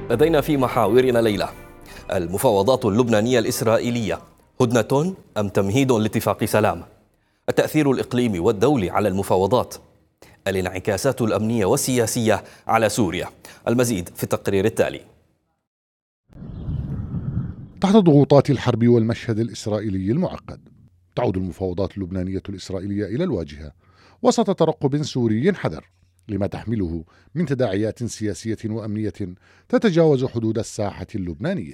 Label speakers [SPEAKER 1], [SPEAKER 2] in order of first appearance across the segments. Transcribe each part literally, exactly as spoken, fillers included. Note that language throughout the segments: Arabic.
[SPEAKER 1] لدينا في محاورنا ليلة المفاوضات اللبنانية الإسرائيلية هدنة أم تمهيد لاتفاق سلام؟ التأثير الإقليمي والدولي على المفاوضات، الانعكاسات الأمنية والسياسية على سوريا. المزيد في التقرير التالي.
[SPEAKER 2] تحت ضغوطات الحرب والمشهد الإسرائيلي المعقد، تعود المفاوضات اللبنانية الإسرائيلية إلى الواجهة وسط ترقب سوري حذر لما تحمله من تداعيات سياسية وأمنية تتجاوز حدود الساحة اللبنانية.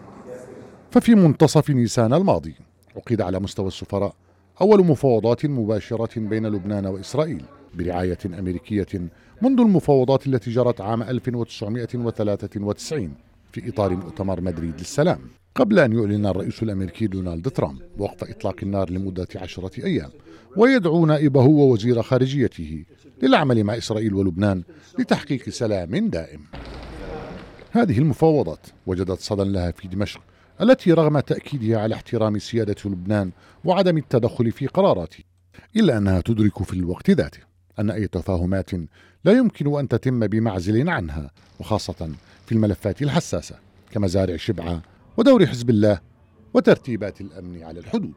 [SPEAKER 2] ففي منتصف نيسان الماضي عقد على مستوى السفراء أول مفاوضات مباشرة بين لبنان وإسرائيل برعاية أمريكية منذ المفاوضات التي جرت عام ألف وتسعمائة وثلاثة وتسعين في إطار مؤتمر مدريد للسلام، قبل أن يعلن الرئيس الأمريكي دونالد ترامب وقف إطلاق النار لمدة عشرة أيام، ويدعو نائبه ووزير خارجيته للعمل مع إسرائيل ولبنان لتحقيق سلام دائم. هذه المفاوضات وجدت صدى لها في دمشق، التي رغم تأكيدها على احترام سيادة لبنان وعدم التدخل في قراراته، إلا أنها تدرك في الوقت ذاته أن أي تفاهمات لا يمكن أن تتم بمعزل عنها، وخاصة في الملفات الحساسة كمزارع شبعة ودور حزب الله وترتيبات الأمن على الحدود.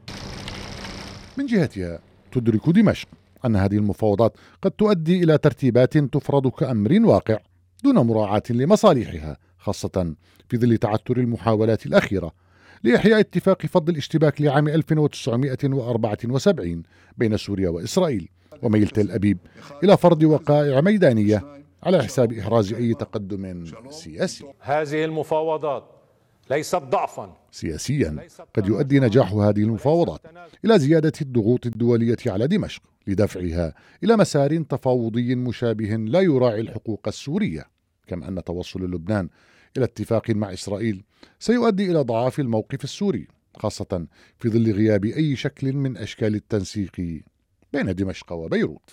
[SPEAKER 2] من جهتها تدرك دمشق أن هذه المفاوضات قد تؤدي إلى ترتيبات تفرض كأمر واقع دون مراعاة لمصالحها، خاصة في ظل تعثر المحاولات الأخيرة لإحياء اتفاق فض الاشتباك لعام ألف وتسعمائة وأربعة وسبعين بين سوريا وإسرائيل، وميل تل أبيب إلى فرض وقائع ميدانية على حساب إحراز أي تقدم سياسي.
[SPEAKER 3] هذه المفاوضات ليست ضعفا
[SPEAKER 2] سياسيا. قد يؤدي نجاح هذه المفاوضات إلى زيادة الضغوط الدولية على دمشق لدفعها إلى مسار تفاوضي مشابه لا يراعي الحقوق السورية، كما أن توصل لبنان إلى اتفاق مع إسرائيل سيؤدي إلى ضعاف الموقف السوري، خاصة في ظل غياب أي شكل من أشكال التنسيق بين دمشق وبيروت.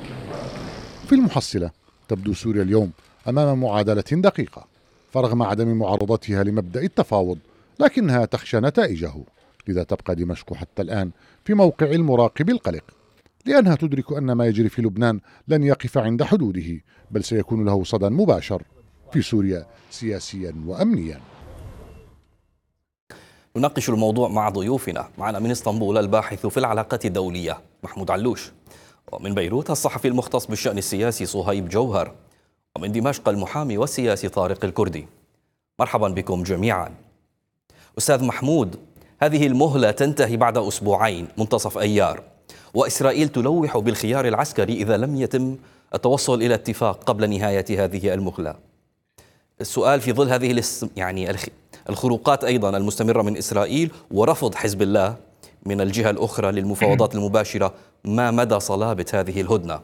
[SPEAKER 2] في المحصلة تبدو سوريا اليوم أمام معادلة دقيقة، فرغم عدم معارضتها لمبدأ التفاوض لكنها تخشى نتائجه، لذا تبقى دمشق حتى الآن في موقع المراقب القلق، لأنها تدرك أن ما يجري في لبنان لن يقف عند حدوده، بل سيكون له صدى مباشر في سوريا سياسيا وأمنيا.
[SPEAKER 1] نناقش الموضوع مع ضيوفنا. معنا من اسطنبول الباحث في العلاقات الدولية محمود علوش، ومن بيروت الصحفي المختص بالشأن السياسي صهيب جوهر، ومن دمشق المحامي والسياسي طارق الكردي. مرحبا بكم جميعا. أستاذ محمود، هذه المهلة تنتهي بعد أسبوعين منتصف أيار، وإسرائيل تلوح بالخيار العسكري إذا لم يتم التوصل إلى اتفاق قبل نهاية هذه المهلة. السؤال في ظل هذه يعني الخروقات أيضا المستمرة من إسرائيل ورفض حزب الله من الجهة الأخرى للمفاوضات المباشرة، ما مدى صلابة هذه الهدنة؟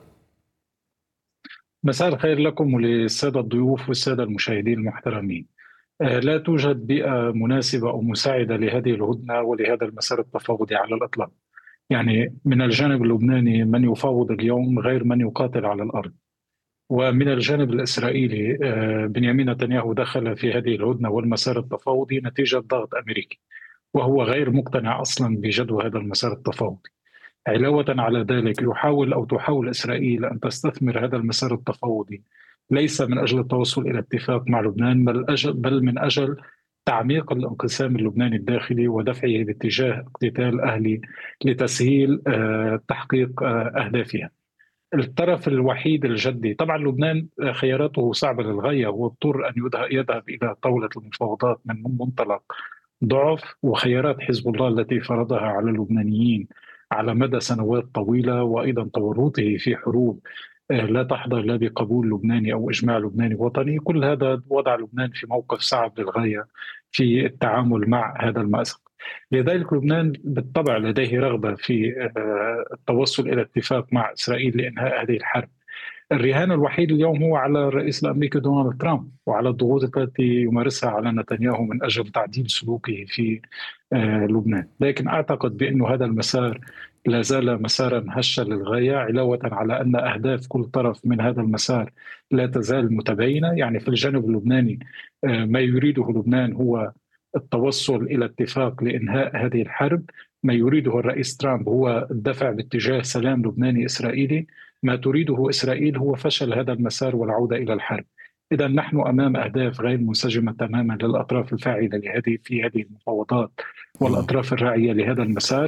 [SPEAKER 4] مساء الخير لكم وللسادة الضيوف والسادة المشاهدين المحترمين. لا توجد بيئة مناسبة أو مساعدة لهذه الهدنة ولهذا المسار التفاوضي على الإطلاق. يعني من الجانب اللبناني من يفاوض اليوم غير من يقاتل على الأرض، ومن الجانب الإسرائيلي بنيامين نتنياهو دخل في هذه الهدنة والمسار التفاوضي نتيجة ضغط أمريكي، وهو غير مقتنع أصلا بجدوى هذا المسار التفاوضي. علاوة على ذلك يحاول أو تحاول إسرائيل أن تستثمر هذا المسار التفاوضي ليس من أجل التوصل إلى اتفاق مع لبنان، بل, أجل بل من أجل تعميق الانقسام اللبناني الداخلي ودفعه باتجاه اقتتال أهلي لتسهيل تحقيق أهدافها. الطرف الوحيد الجدي طبعا لبنان خياراته صعبة للغاية، واضطر أن يذهب إلى طاولة المفاوضات من منطلق ضعف وخيارات حزب الله التي فرضها على اللبنانيين على مدى سنوات طويلة، وأيضا تورطه في حروب لا تحظى لا بقبول لبناني أو إجماع لبناني وطني. كل هذا وضع لبنان في موقف صعب للغاية في التعامل مع هذا المأزق. لذلك لبنان بالطبع لديه رغبة في التوصل إلى اتفاق مع إسرائيل لإنهاء هذه الحرب. الرهان الوحيد اليوم هو على الرئيس الأمريكي دونالد ترامب وعلى الضغوط التي يمارسها على نتنياهو من أجل تعديل سلوكه في لبنان. لكن أعتقد بأن هذا المسار لا زال مسارا هشا للغاية، علاوة على أن أهداف كل طرف من هذا المسار لا تزال متباينة. يعني في الجانب اللبناني ما يريده لبنان هو التوصل إلى اتفاق لإنهاء هذه الحرب، ما يريده الرئيس ترامب هو الدفع باتجاه سلام لبناني إسرائيلي، ما تريده إسرائيل هو فشل هذا المسار والعودة إلى الحرب. إذا نحن أمام أهداف غير منسجمة تماما للأطراف الفاعلة لهذه في هذه المفاوضات والأطراف الراعية لهذا المسار.